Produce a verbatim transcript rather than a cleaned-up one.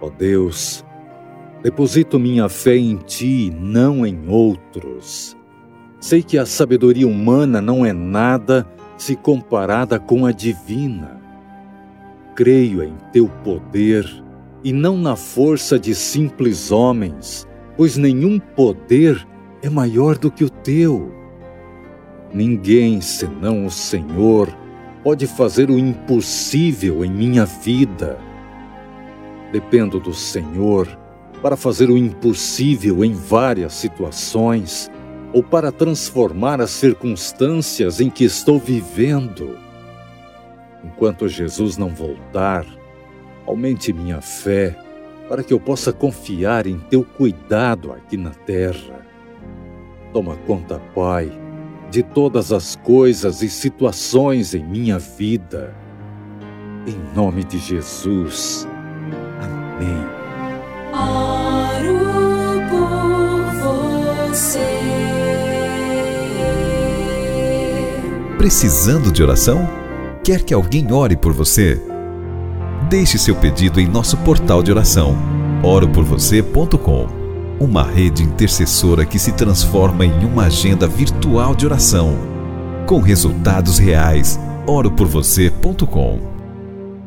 Ó Deus, deposito minha fé em Ti, não em outros. Sei que a sabedoria humana não é nada se comparada com a divina. Creio em Teu poder e não na força de simples homens, pois nenhum poder é maior do que o Teu. Ninguém, senão o Senhor, pode fazer o impossível em minha vida. Dependo do Senhor para fazer o impossível em várias situações ou para transformar as circunstâncias em que estou vivendo. Enquanto Jesus não voltar, aumente minha fé para que eu possa confiar em Teu cuidado aqui na terra. Toma conta, Pai, de todas as coisas e situações em minha vida. Em nome de Jesus. Amém. Oro por você. Precisando de oração? Quer que alguém ore por você? Deixe seu pedido em nosso portal de oração, oro por você ponto com. Uma rede intercessora que se transforma em uma agenda virtual de oração, com resultados reais. oro por você ponto com.